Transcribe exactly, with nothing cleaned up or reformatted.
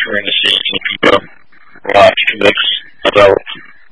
we're going to see any people watch this develop.